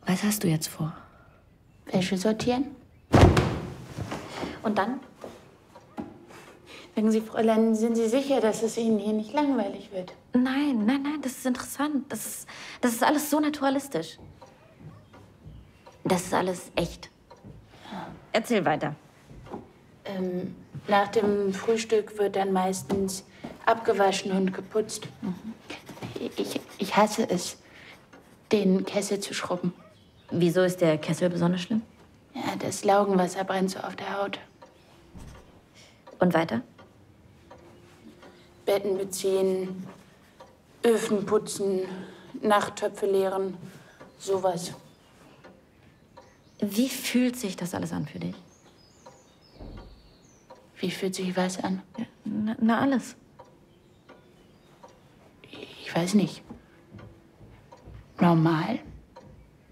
Was hast du jetzt vor? Wäsche sortieren. Und dann? Sagen Sie, Fräulein, sind Sie sicher, dass es Ihnen hier nicht langweilig wird? Nein, nein, nein, das ist interessant. Das ist alles so naturalistisch. Das ist alles echt. Erzähl weiter. Nach dem Frühstück wird dann meistens abgewaschen und geputzt. Ich hasse es, den Kessel zu schrubben. Wieso ist der Kessel besonders schlimm? Ja, das Laugenwasser brennt so auf der Haut. Und weiter? Betten beziehen, Öfen putzen, Nachttöpfe leeren, sowas. Wie fühlt sich das alles an für dich? Wie fühlt sich was an? Ja, na, alles. Ich weiß nicht. Normal?